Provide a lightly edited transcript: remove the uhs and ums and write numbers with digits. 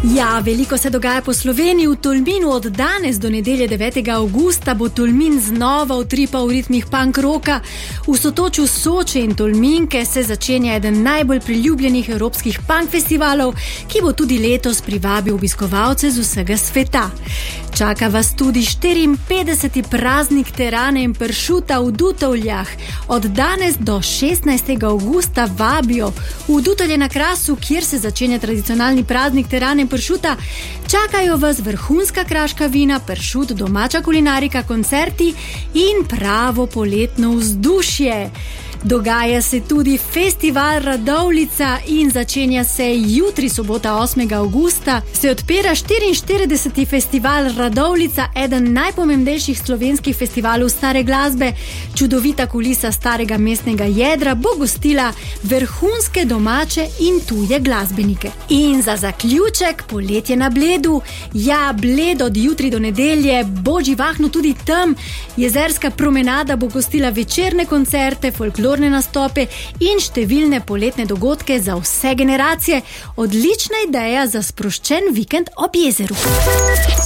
Ja, veliko se dogaja po Sloveniji. V Tolminu od danes do nedelje 9. avgusta bo Tolmin znova utripal v ritmih punk rocka. V Sotočju Soče in Tolminke se začenja eden najbolj priljubljenih evropskih punk festivalov, ki bo tudi letos privabil obiskovalce z vsega sveta. Čaka vas tudi 54. praznik terane in pršuta v Dutovljah. Od danes do 16. avgusta vabijo v Dutovlje na Krasu, kjer se začenja tradicionalni praznik terane in pršuta. Čakajo vas vrhunska kraška vina, pršut, domača kulinarika, koncerti in pravo poletno vzdušje. Dogaja se tudi festival Radovljica in začenja se jutri, sobota 8. avgusta. Se odpira 44. festival Radovljica, eden najpomembnejših slovenskih festivalov stare glasbe. Čudovita kulisa starega mestnega jedra bo gostila vrhunske domače in tuje glasbenike. In za zaključek poletje na Bledu. Ja, Bled od jutri do nedelje bo živahno tudi tam. Jezerska promenada bo gostila večerne koncerte, folklorne nastope in številne poletne dogodke za vse generacije. Odlična ideja za sproščen vikend ob jezeru.